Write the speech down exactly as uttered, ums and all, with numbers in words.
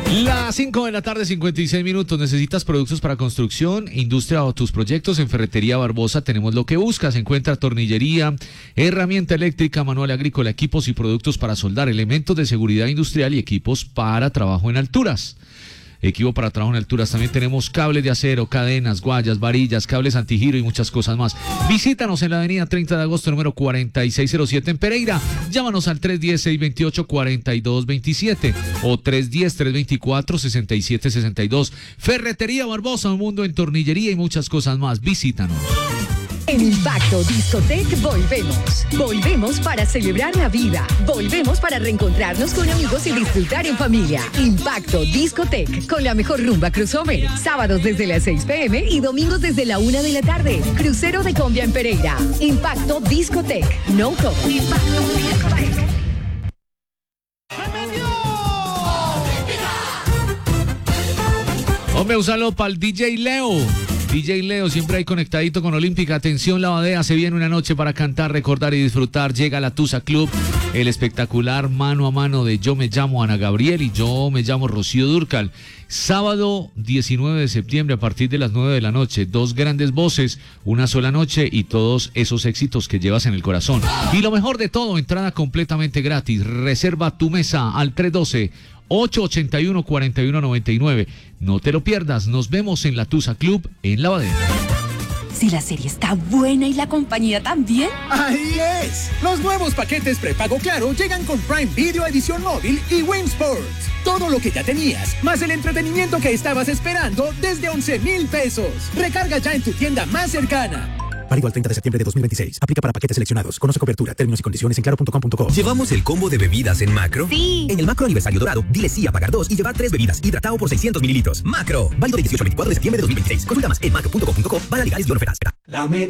Las cinco de la tarde, cincuenta y seis minutos. ¿Necesitas productos para construcción, industria o tus proyectos? En Ferretería Barbosa tenemos lo que buscas. Encuentra tornillería, herramienta eléctrica, manual agrícola, equipos y productos para soldar, elementos de seguridad industrial y equipos para trabajo en alturas. Equipo para trabajo en alturas. También tenemos cables de acero, cadenas, guayas, varillas, cables antigiro y muchas cosas más. Visítanos en la avenida treinta de agosto, número cuarenta y seis cero siete en Pereira. Llámanos al tres uno cero, seis dos ocho, cuatro dos dos siete o tres uno cero, tres dos cuatro, seis siete seis dos. Ferretería Barbosa, un mundo en tornillería y muchas cosas más. Visítanos. En Impacto Discotec volvemos. Volvemos para celebrar la vida. Volvemos para reencontrarnos con amigos y disfrutar en familia. Impacto Discotec, con la mejor rumba crossover. Sábados desde las seis pe eme y domingos desde la una de la tarde. Crucero de Combia en Pereira. Impacto Discotec. No cover. Impacto Discotec. Hombre, un saludo para el D J Leo. D J Leo, siempre ahí conectadito con Olímpica. Atención, la Badea, se viene una noche para cantar, recordar y disfrutar. Llega la Tusa Club, el espectacular mano a mano de Yo me llamo Ana Gabriel y Yo me llamo Rocío Dúrcal. Sábado diecinueve de septiembre a partir de las nueve de la noche. Dos grandes voces, una sola noche y todos esos éxitos que llevas en el corazón. Y lo mejor de todo, entrada completamente gratis. Reserva tu mesa al tres uno dos, ocho ocho uno, cuatro uno nueve nueve. No te lo pierdas, nos vemos en la Tusa Club en La Badea. Si la serie está buena y la compañía también. ¡Ahí es! Los nuevos paquetes prepago Claro llegan con Prime Video Edición Móvil y Win Sports. Todo lo que ya tenías, más el entretenimiento que estabas esperando desde once mil pesos. Recarga ya en tu tienda más cercana. Válido al treinta de septiembre de dos mil veintiséis. Aplica para paquetes seleccionados. Conoce cobertura, términos y condiciones en claro punto com punto co. ¿Llevamos el combo de bebidas en Macro? Sí. En el Macro Aniversario Dorado, dile sí a pagar dos y llevar tres bebidas. Hidratado por seiscientos mililitros. Macro. Válido del dieciocho al veinticuatro de septiembre de dos mil veintiséis. Consulta más en macro punto com punto co. Para legales y ofertas.